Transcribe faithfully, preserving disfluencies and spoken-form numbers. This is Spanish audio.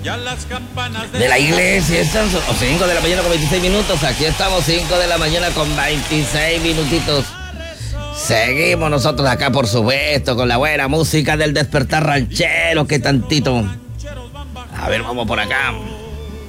de la iglesia. Están cinco de la mañana con veintiséis minutos. Aquí estamos, cinco de la mañana con veintiséis minutitos. Seguimos nosotros acá, por supuesto, con la buena música del despertar ranchero, que tantito. A ver, vamos por acá.